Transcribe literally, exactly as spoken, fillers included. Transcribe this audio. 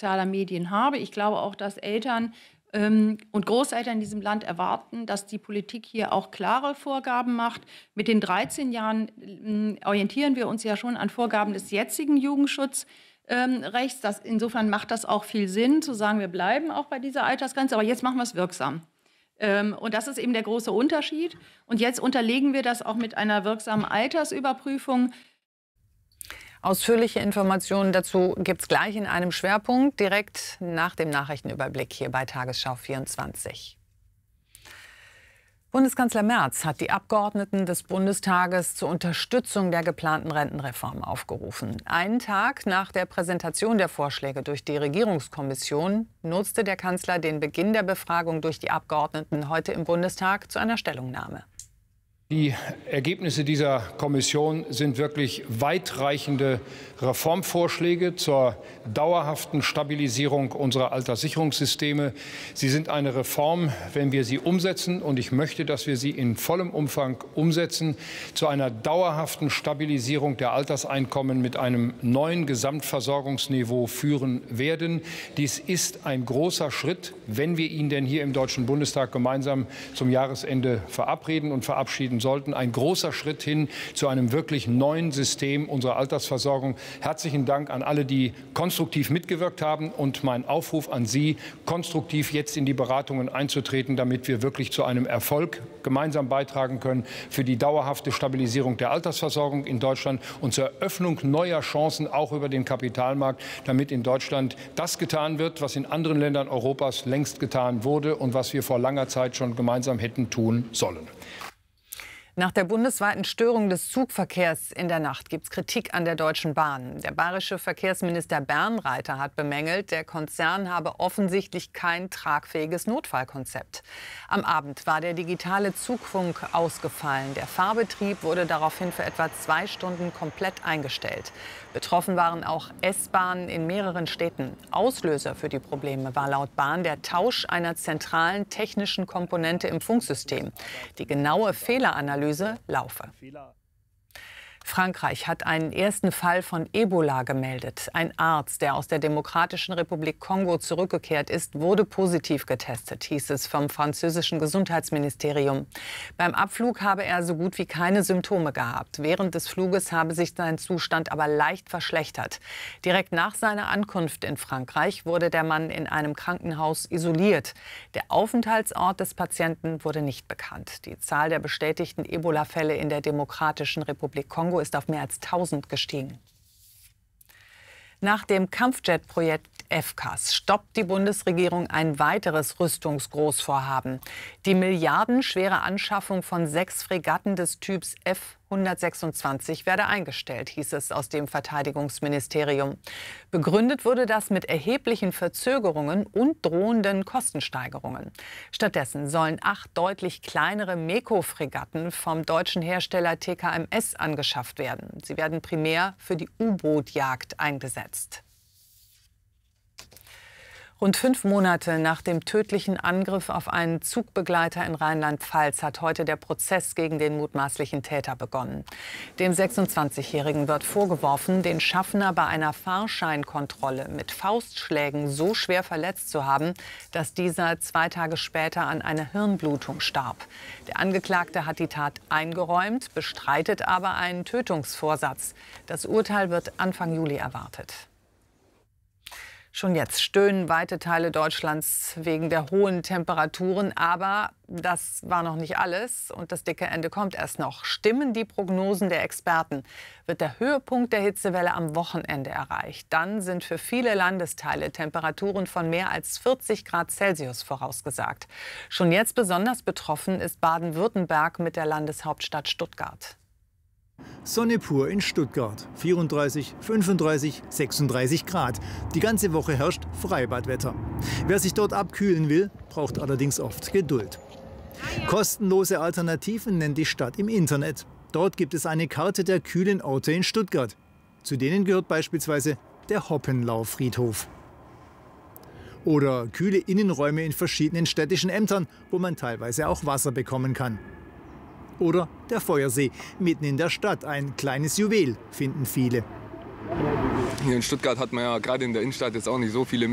sozialer Medien habe. Ich glaube auch, dass Eltern ähm, und Großeltern in diesem Land erwarten, dass die Politik hier auch klare Vorgaben macht. Mit den dreizehn Jahren äh, orientieren wir uns ja schon an Vorgaben des jetzigen Jugendschutzrechts. Ähm, das, insofern macht das auch viel Sinn, zu sagen, wir bleiben auch bei dieser Altersgrenze, aber jetzt machen wir es wirksam. Ähm, und das ist eben der große Unterschied. Und jetzt unterlegen wir das auch mit einer wirksamen Altersüberprüfung. Ausführliche Informationen dazu gibt es gleich in einem Schwerpunkt, direkt nach dem Nachrichtenüberblick hier bei Tagesschau vierundzwanzig. Bundeskanzler Merz hat die Abgeordneten des Bundestages zur Unterstützung der geplanten Rentenreform aufgerufen. Einen Tag nach der Präsentation der Vorschläge durch die Regierungskommission nutzte der Kanzler den Beginn der Befragung durch die Abgeordneten heute im Bundestag zu einer Stellungnahme. Die Ergebnisse dieser Kommission sind wirklich weitreichende Reformvorschläge zur dauerhaften Stabilisierung unserer Alterssicherungssysteme. Sie sind eine Reform, wenn wir sie umsetzen, und ich möchte, dass wir sie in vollem Umfang umsetzen, zu einer dauerhaften Stabilisierung der Alterseinkommen mit einem neuen Gesamtversorgungsniveau führen werden. Dies ist ein großer Schritt, wenn wir ihn denn hier im Deutschen Bundestag gemeinsam zum Jahresende verabreden und verabschieden sollten. Ein großer Schritt hin zu einem wirklich neuen System unserer Altersversorgung. Herzlichen Dank an alle, die konstruktiv mitgewirkt haben, und mein Aufruf an Sie, konstruktiv jetzt in die Beratungen einzutreten, damit wir wirklich zu einem Erfolg gemeinsam beitragen können für die dauerhafte Stabilisierung der Altersversorgung in Deutschland und zur Eröffnung neuer Chancen auch über den Kapitalmarkt, damit in Deutschland das getan wird, was in anderen Ländern Europas längst getan wurde und was wir vor langer Zeit schon gemeinsam hätten tun sollen. Nach der bundesweiten Störung des Zugverkehrs in der Nacht gibt es Kritik an der Deutschen Bahn. Der bayerische Verkehrsminister Bernreiter hat bemängelt, der Konzern habe offensichtlich kein tragfähiges Notfallkonzept. Am Abend war der digitale Zugfunk ausgefallen. Der Fahrbetrieb wurde daraufhin für etwa zwei Stunden komplett eingestellt. Betroffen waren auch S-Bahnen in mehreren Städten. Auslöser für die Probleme war laut Bahn der Tausch einer zentralen technischen Komponente im Funksystem. Die genaue Fehleranalyse laufe. Frankreich hat einen ersten Fall von Ebola gemeldet. Ein Arzt, der aus der Demokratischen Republik Kongo zurückgekehrt ist, wurde positiv getestet, hieß es vom französischen Gesundheitsministerium. Beim Abflug habe er so gut wie keine Symptome gehabt. Während des Fluges habe sich sein Zustand aber leicht verschlechtert. Direkt nach seiner Ankunft in Frankreich wurde der Mann in einem Krankenhaus isoliert. Der Aufenthaltsort des Patienten wurde nicht bekannt. Die Zahl der bestätigten Ebola-Fälle in der Demokratischen Republik Kongo ist auf mehr als tausend gestiegen. Nach dem Kampfjet-Projekt F C A S stoppt die Bundesregierung ein weiteres Rüstungsgroßvorhaben. Die milliardenschwere Anschaffung von sechs Fregatten des Typs F hundertsechsundzwanzig werde eingestellt, hieß es aus dem Verteidigungsministerium. Begründet wurde das mit erheblichen Verzögerungen und drohenden Kostensteigerungen. Stattdessen sollen acht deutlich kleinere Meko-Fregatten vom deutschen Hersteller T K M S angeschafft werden. Sie werden primär für die U-Boot-Jagd eingesetzt. Rund fünf Monate nach dem tödlichen Angriff auf einen Zugbegleiter in Rheinland-Pfalz hat heute der Prozess gegen den mutmaßlichen Täter begonnen. Dem sechsundzwanzigjährigen wird vorgeworfen, den Schaffner bei einer Fahrscheinkontrolle mit Faustschlägen so schwer verletzt zu haben, dass dieser zwei Tage später an einer Hirnblutung starb. Der Angeklagte hat die Tat eingeräumt, bestreitet aber einen Tötungsvorsatz. Das Urteil wird Anfang Juli erwartet. Schon jetzt stöhnen weite Teile Deutschlands wegen der hohen Temperaturen. Aber das war noch nicht alles und das dicke Ende kommt erst noch. Stimmen die Prognosen der Experten, wird der Höhepunkt der Hitzewelle am Wochenende erreicht. Dann sind für viele Landesteile Temperaturen von mehr als vierzig Grad Celsius vorausgesagt. Schon jetzt besonders betroffen ist Baden-Württemberg mit der Landeshauptstadt Stuttgart. Sonne pur in Stuttgart. vierunddreißig, fünfunddreißig, sechsunddreißig Grad. Die ganze Woche herrscht Freibadwetter. Wer sich dort abkühlen will, braucht allerdings oft Geduld. Kostenlose Alternativen nennt die Stadt im Internet. Dort gibt es eine Karte der kühlen Orte in Stuttgart. Zu denen gehört beispielsweise der Hoppenlaufriedhof. Oder kühle Innenräume in verschiedenen städtischen Ämtern, wo man teilweise auch Wasser bekommen kann. Oder der Feuersee, mitten in der Stadt, ein kleines Juwel, finden viele. Hier in Stuttgart hat man ja gerade in der Innenstadt jetzt auch nicht so viele